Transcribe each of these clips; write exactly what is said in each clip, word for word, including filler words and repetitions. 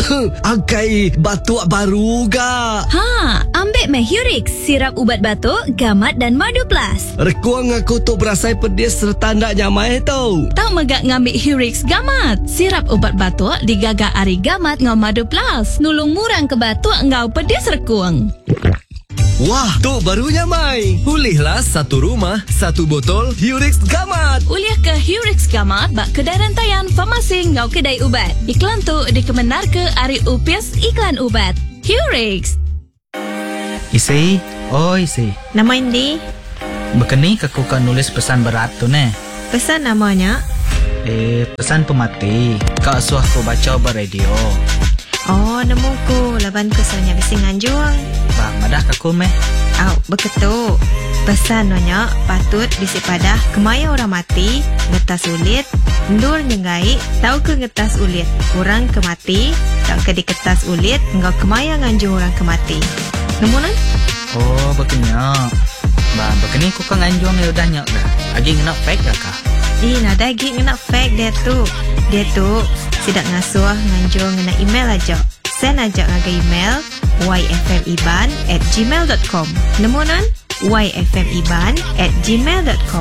Angkai batuk baru ga. Ha, ambil meh Hurix, sirap ubat batuk, gamat dan madu plus. Rekuang aku tu berasai pedis serta ndak nyamai tau. Tak megak ngambil Hurix gamat. Sirap ubat batuk digagak ari gamat ngau madu plus. Nulung murang ke batuk ngau pedis rekuang. Wah, tu barunya Mai. Pulihlah satu rumah, satu botol Hurix Gamat. Uliah ke Hurix Gamat bak kedai rantaian farmasi ngau kedai ubat. Iklan tu dikemenar ke Ari Upis Iklan Ubat. Hurix. Isi, oh isi. Nama Indi? Bekeni aku kan nulis pesan berat tu ne. Pesan namanya? Eh, pesan pemati. Kak suah ko baca beradio. Oh, nemuku. Laban ku soalnya bising anjuang. Bang, madah kaku meh. Au, beketu. Pesan nonya patut bisi padah kemaya orang mati, ngetas ulit, ndur nyenggai, tahu ke ngetas ulit. Orang kemati, tak ke diketas ulit, engkau kemaya nganjung orang kemati. Nemunan? Oh, bekenya. Bang, bekeni ku kan anjuang ya udah nyak dah. Agi ngena fake dah kah? Ih, nada lagi ngena fake dia tu. Dia tu sidak ngasuh nganjung ngena email aja. Send aja ngaga email y f m iban at gmail dot com. Nemunan? y f m iban at gmail dot com.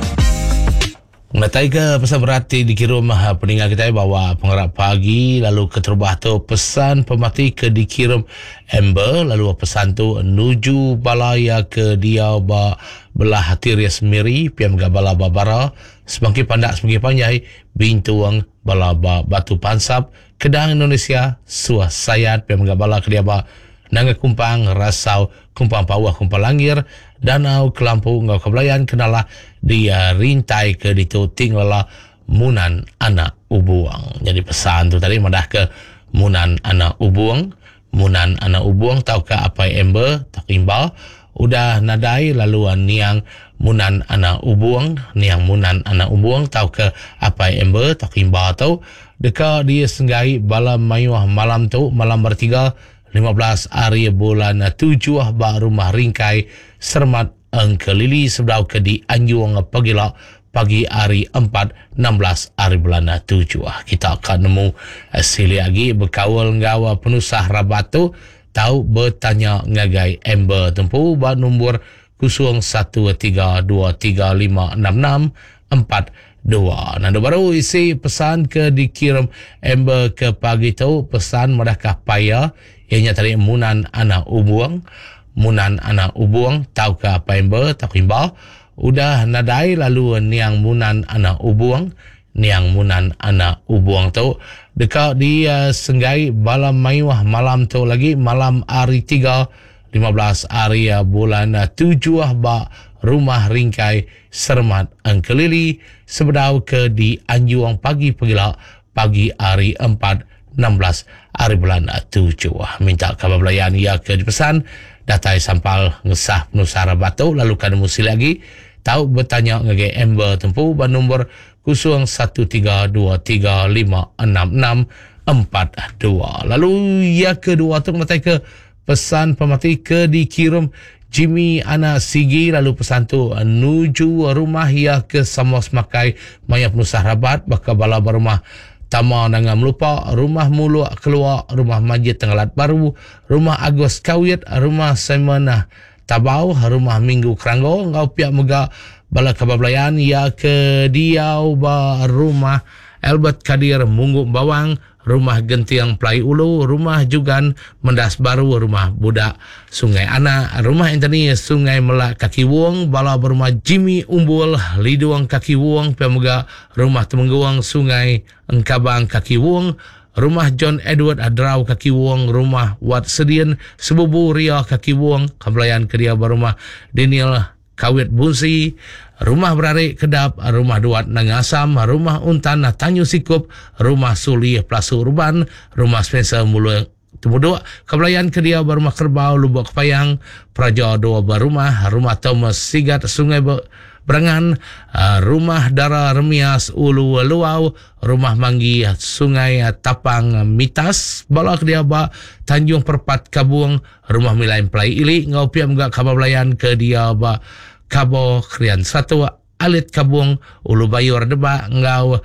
Mengatai ke pesan berarti dikirim peninggal kita bahawa pengarap pagi lalu keterubah tu pesan pemati ke dikirim Amber lalu pesan tu nuju balaya ke dia ba belah hati ria semiri piam gabala babara semakin pandak semakin panjai bintuang balaba batu pansap kedang Indonesia suah sayat piam gabala ke dia ba nanga kumpang rasau kumpang pawah kumpang langir danau kelampu ngau kebelayan kenalah dia rintai ke ditu tinglala munan anak ubuang. Jadi pesan tu tadi madah ke munan anak ubuang, munan anak ubuang tahu ke apa ember tak imbal udah nadai laluan niang munan anak ubuang, niang munan anak ubuang tahu ke apa ember tak imbal tahu deka dia senggai bala mayuah malam tu malam bertiga lima belas hari bulan tujuh ba rumah ringkai Sermat Engkelili sebelum ke di Anjuang pagila pagi hari empat enam belas hari bulan tujuh. Kita akan nemu sili lagi berkawal ngawa penusah rabatu tahu bertanya ngagai Amber tempu ba nombor kosong satu tiga dua tiga lima enam enam empat dua. Nando baru isi pesan ke dikirim Amber ke pagi tu pesan madakah paya ianya tadi munan anak ubuang munan anak ubuang tahu ke apa Amber tak imbau udah nadai lalu niang munan anak ubuang niang munan anak ubuang tu dekat dia senggai balam mayuah malam tu lagi malam hari tiga lima belas hari bulan tujuh ba rumah ringkai Sermat Engkelili sebedau ke di Anjuang pagi pagila pagi hari empat enam belas hari bulan tujuh. Minta kabar belayan ia ke dipesan datai sampal ngesah penusara batu lalu kan musi lagi tahu bertanya ngage Amber tempu ban nombor kosong satu tiga dua tiga lima enam enam empat dua. Lalu ia kedua tu mengatai ke pesan pemati ke dikirim Jimmy anak Sigi lalu pesan tu nuju rumah ia ke sama semakai maya penusah rabat bakal bala berumah Tama dengan melupa rumah mulu keluar rumah Majid Tenggelat Baru rumah Agus Kawit rumah Simon Tabau rumah Minggu Keranggo ngau pihak mega bala kabablayan ya ke diau ba rumah Albert Kadir Mungguk Bawang rumah Gentiang Pelai Ulu rumah Jugan Mendas Baru rumah Budak Sungai Anak rumah Anthony Sungai Melak Kaki Wong bala berumah Jimmy Umbul Liduang Kaki Wong pemuga rumah Temengguang Sungai Engkabang Kaki Wong rumah John Edward Adrau Kaki Wong rumah Wat Sedien Sebubu Ria Kaki Wong kebelayan kedia berumah Daniel Kawit Bunsi rumah Berarik Kedap rumah Duat Nangasam rumah Untan Tanyu Sikup rumah Suli Plasu Urban rumah Spencer Mulu Temuduk kebelayan kedia berumah Kerbau Lubuk Kepayang Praja Dua Berumah rumah Thomas Sigat Sungai Berangan rumah Dara Remias Ulu Luau rumah Manggi Sungai Tapang Mitas bala kedia ba Tanjung Perpat Kabuang rumah Milain Pelai Ili ngau pia mga kabablayan kedia ba Kabo Krian Satu Alit Kabuang Ulu Bayur Deba ngau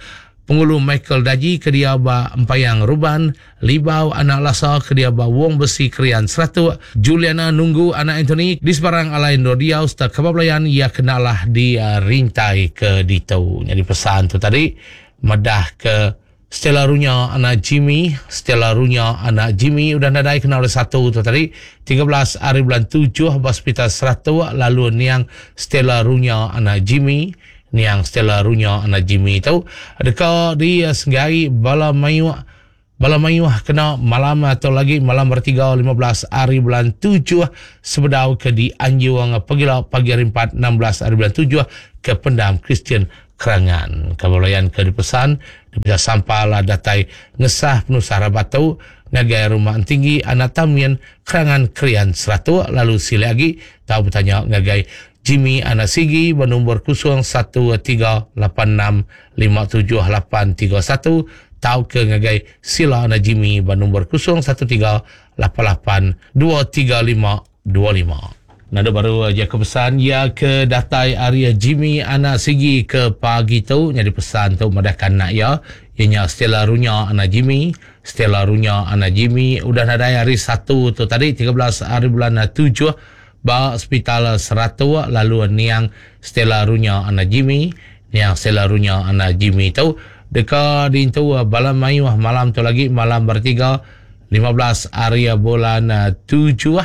Pengulu Michael Daji ke dia ba Empayang Ruban, Libau anak Lasa ke dia ba Wong Besi Krian Seratu, Juliana Nunggu anak Anthony di sebarang alain Rodiau serta kebablayan ia kenalah di uh, rintai ke ditau. Jadi pesan tu tadi medah ke Stella Runya anak Jimmy, Stella Runya anak Jimmy udah nadai kenal oleh satu tu tadi tiga belas hari bulan tujuh hospital Seratu, lalu niang Stella Runya anak Jimmy niang Stella Runya anak Jimmy tahu adakah dia senggai bala mayu bala mayu kena malam atau lagi malam bertiga lima belas hari bulan tujuh sebedau ke di Anjuang pagila pagi hari empat enam belas hari bulan tujuh ke Pendam Kristian Kerangan. Kabulayan ke dipesan bisa sampailah datai ngesah penuh sarabatau ngagai rumah tinggi anak Tamian Kerangan Krian Seratu, lalu sila lagi tahu bertanya ngagai Jimmy anak Sigi bernombor kosong satu tiga lapan enam lima tujuh lapan tiga satu, tahu ke ngagai sila anak Jimmy bernombor kosong satu tiga lapan lapan dua tiga lima dua lima. Nada baru aja kepesan ya ke datai area Jimmy anak Sigi ke pagi tu jadi pesan tu madakan nak ya ianya Stella Runya anak Jimmy, Stella Runya anak Jimmy udah nadai hari satu tu tadi tiga belas hari bulan tujuh ba hospital Seratu, lalu niang Stella Runya anak Jimmy, niang Stella Runya anak Jimmy tu dekat di tu balam mayu malam tu lagi malam bertiga lima belas hari bulan tujuh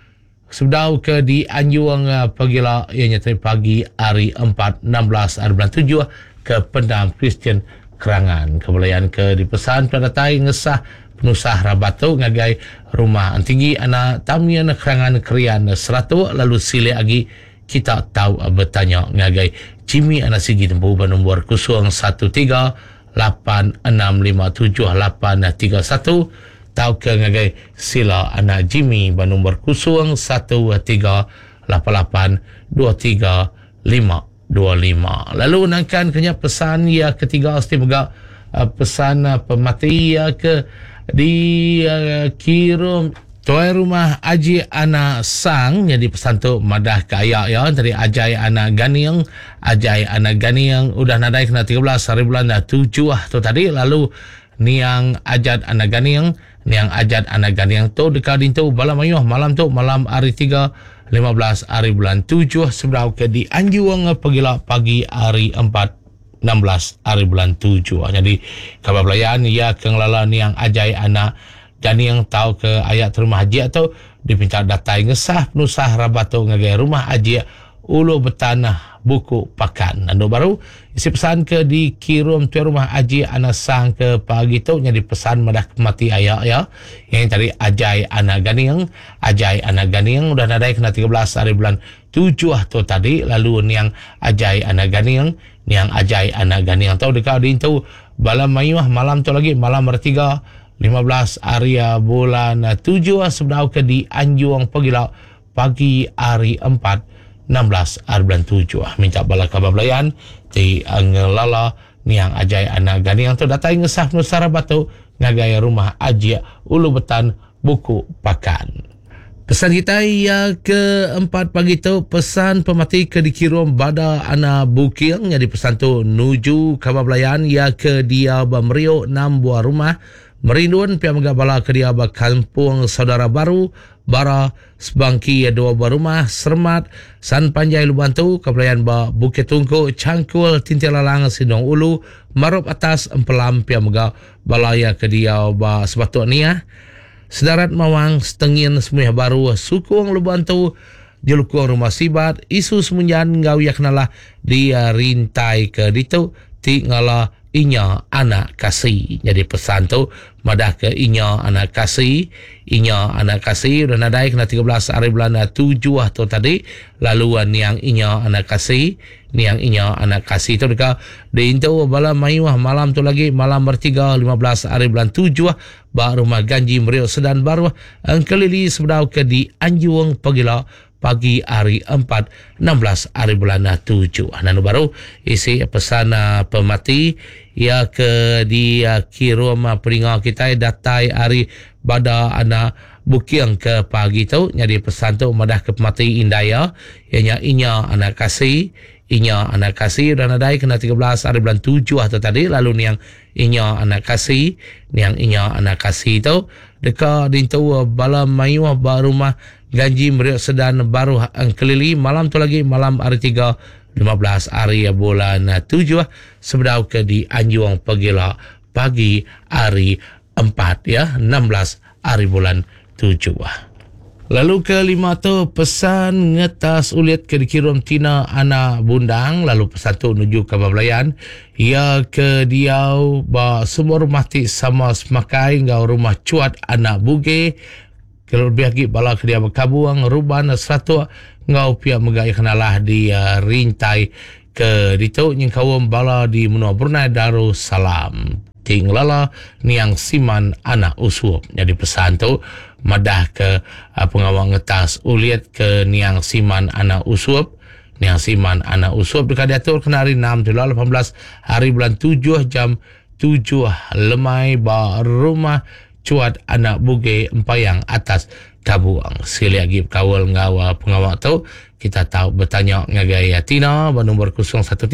sudah ke di Anjuang pagila ianya pagi hari empat enam belas hari bulan tujuh ke Pendam Kristian Kerangan. Kebelayan ke dipesan pada tai ngesah penusah Rabatu ngagai rumah tinggi anak Tamian Kerangan Krian Seratu, lalu sile lagi kita tahu bertanya ngagai Jimmy anak Sigi tempuh bernombor kosong satu tiga lapan enam lima tujuh lapan tiga satu, tahu ke ngagai sila anak Jimmy bernombor kosong satu tiga lapan lapan dua tiga lima dua lima. Lalu nangkan kenya pesan ya ketiga istimewa uh, pesan uh, pemati ya ke di uh, kirum tuai rumah Aji anak Sang jadi pesan tu madah ke ayak ya dari Ajai anak Ganiang, Ajai anak Ganiang udah nadai kena tiga belas hari bulan tujuh tu tadi, lalu niang Ajat anak Ganiang, niang Ajat anak Ganiang tu dekat itu malam ayuh malam tu malam hari tiga lima belas hari bulan tujuh sebelah ke di Anjuang pagila pagi hari empat enam belas hari bulan tujuh. Jadi kabar pelayan ya kenglala niang Ajai anak Ganiang tahu ke ayat rumah haji atau dipinta datai ngesah penusah Rabatu ngagai rumah haji ulu betanah buku pakan. Ando baru isi pesan ke di kirum tu rumah Aji anak Sang ke pagi tu jadi pesan madah mati ayak ya yang tadi Ajai anak Ganiang, Ajai anak Ganiang udah nadai kena tiga belas hari bulan tujuh tu tadi, lalu niang Ajai anak Ganiang, niang Ajai anak Ganiang tahu dekat di itu balam mayuh malam tu lagi malam bertiga lima belas hari bulan tujuh sebelah ke di Anjuang pagila pagi hari empat enam belas hari bulan tujuh. Minta bala kabar belayan di angelala niang Ajai anak Ganiang tu datai ngesah nusara batu ngagai rumah Aji ulu betan buku pakan. Pesan kita ya keempat pagi tu pesan pemati ke dikirum bada anak Bukil jadi pesan tu nuju kabar belayan ya ke dia Bamrio enam buah rumah merindun pihak megabala ke dia kampung saudara baru bara sebangki dua buah rumah Sermat San Panjai Lubantu kebelayan ba Bukit Tungku Cangkul Tintilalang Sindong Ulu Marup Atas Empelam pihak megabala ya ke dia ba Sebatu Nia Sedarat Mawang Setengin Semuanya Baru Sukung Lubantu Julukung Rumah Sibat Isu Semunyan ngau ya kenalah dia rintai ke ditu ti ngala inya anak kasih. Jadi pesan tu madah ke inya anak kasih, inya anak kasih udah nadai kena tiga belas hari bulan tujuh tu tadi, lalu niang inya anak kasih, niang inya anak kasih tu dekat di itu bala mayuh malam tu lagi malam bertiga lima belas hari bulan tujuh ba rumah Ganji Meriuk Sedan Baru angkelili sebelah ke di Anjuang pagila pagi hari empat enam belas hari bulan tujuh. Nanu baru isi pesan uh, pemati ya ke di uh, kirum uh, peringau kita datai hari pada anak Bukiang ke pagi tu jadi pesan tu madah ke pemati indaya ianya inya anak kasih, inya anak kasih dan adai kena tiga belas hari bulan tujuh atau tadi lalu niang inya anak kasih niang inya anak kasih tu deka dintu bala mayu ba rumah ganji meriak sedan baru ang kelili malam tu lagi malam hari tiga lima belas hari bulan tujuh sebedau ke di Anjuang Pegila pagi hari empat ya enam belas hari bulan tujuh. Lalu kelima tu pesan ngetas ulit ke dikirim tina anak bundang lalu pesan tu menuju ke Bablayan ia ke diau ba semua rumah ti sama semakai ngau rumah cuat anak buge kalau lebih lagi bala ke dia berkabuang ruban seratus ngau pihak megai kenalah di uh, rintai ke ditu nyeng kawam bala di Menua Brunei Darussalam ting lala niang siman anak usup. Jadi pesan tu madah ke uh, pengawal ngetas uliat ke niang siman anak usup niang siman anak usup dekat diatur kena hari enam tu lapan belas hari bulan tujuh jam tujuh lemai ba rumah cuat anak buge empayang atas kabuang. Sekali lagi kawal ngawa pengawal tu kita tahu bertanya ngagai Tina nombor kosong satu